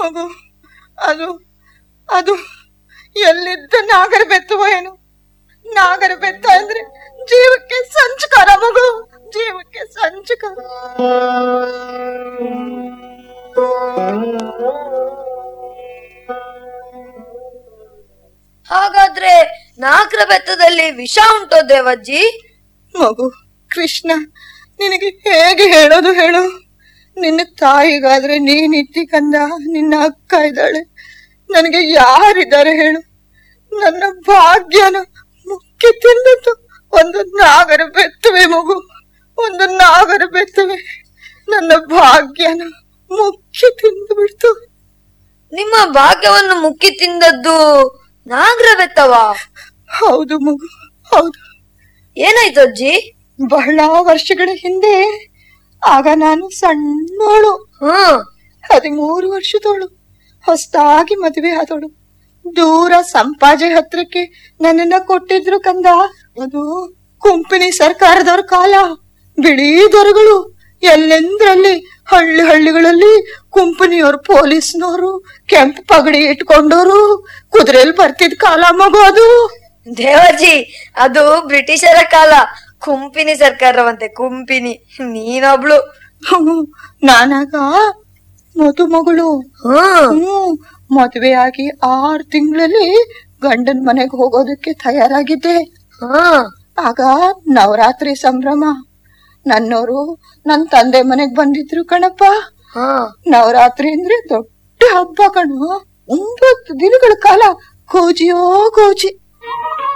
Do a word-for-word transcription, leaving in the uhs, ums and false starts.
ಮಗು ಅದು ಅದು ಎಲ್ಲಿದ್ದ ನಾಗರ ಬೆತ್ತವೋ ಏನು. ನಾಗರ ಬೆತ್ತ ಅಂದ್ರೆ ಜೀವಕ್ಕೆ ಸಂಚಕಾರ ಮಗು, ಜೀವಕ್ಕೆ ಸಂಚಕಾರ. ಹಾಗಾದ್ರೆ ನಾಗರ ಬೆತ್ತದಲ್ಲಿ ವಿಷ ಉಂಟೋ ದೇವಜ್ಜಿ? ಮಗು ಕೃಷ್ಣ, ನಿನಗೆ ಹೇಗೆ ಹೇಳೋದು ಹೇಳು. ನಿನ್ನ ತಾಯಿಗಾದ್ರೆ ನೀನಿದ್ದಿ ಕಂದ, ನಿನ್ನ ಅಕ್ಕ ಇದ್ದಾಳೆ, ನನಗೆ ಯಾರಿದ್ದಾರೆ ಹೇಳು. ನನ್ನ ಭಾಗ್ಯನ ಮುಖ್ಯ ತಿಂದದ್ದು ಒಂದು ನಾಗರ ಬೆತ್ತವೆ ಮಗು, ಒಂದು ನಾಗರ ಬೆತ್ತವೆ. ನನ್ನ ಭಾಗ್ಯನ ಮುಖ್ಯ ತಿಂದು ಬಿಡ್ತು. ನಿಮ್ಮ ಭಾಗ್ಯವನ್ನು ಮುಕ್ಕಿ ತಿಂದದ್ದು ನಾಗರ ಬೆತ್ತವಾ? ಹೌದು ಮಗು, ಹೌದು. ಏನಾಯ್ತು ಅಜ್ಜಿ? ಬಹಳ ವರ್ಷಗಳ ಹಿಂದೆ, ಆಗ ನಾನು ಸಣ್ಣೋಳು, ಹ್ಮ್ ಹದಿಮೂರು ವರ್ಷದೋಳು, ಹೊಸದಾಗಿ ಮದುವೆ ಆದೋಳು. ದೂರ ಸಂಪಾಜೆ ಹತ್ರಕ್ಕೆ ನನ್ನನ್ನ ಕೊಟ್ಟಿದ್ರು ಕಂದ. ಅದು ಕುಂಪಿನಿ ಸರ್ಕಾರದವ್ರ ಕಾಲ. ಬಿಳಿ ದೊರೆಗಳು ಎಲ್ಲೆಂದ್ರಲ್ಲಿ, ಹಳ್ಳಿ ಹಳ್ಳಿಗಳಲ್ಲಿ ಕುಂಪನಿಯವ್ರು, ಪೊಲೀಸ್ನವರು, ಕೆಂಪು ಪಗಡಿ ಇಟ್ಕೊಂಡವ್ರು ಕುದುರೆಯಲ್ಲಿ ಬರ್ತಿದ್ ಕಾಲ ಮಗು ಅದು. ದೇವಜ್ಜಿ, ಅದು ಬ್ರಿಟಿಷರ ಕಾಲ. ಕುಂಪಿನಿ ಸರ್ಕಾರವಂತೆ, ಕುಂಪಿನಿ. ನೀನೊಬ್ಳು. ನಾನಾಗ ಮದುಮಗಳು. ಹ್ಮ್ ಮದುವೆ ಆಗಿ ಆರು ತಿಂಗಳಲ್ಲಿ ಗಂಡನ್ ಮನೆಗೆ ಹೋಗೋದಕ್ಕೆ ತಯಾರಾಗಿದ್ದೆ. ಆಗ ನವರಾತ್ರಿ ಸಂಭ್ರಮ. ನನ್ನೋರು ನನ್ ತಂದೆ ಮನೆಗ್ ಬಂದಿದ್ರು ಕಣಪ್ಪ. ನವರಾತ್ರಿ ಅಂದ್ರೆ ದೊಡ್ಡ ಹಬ್ಬ ಕಣು. ಒಂಬತ್ತು ದಿನಗಳ ಕಾಲ ಕೋಜಿಯೋ ಕೋಜಿ.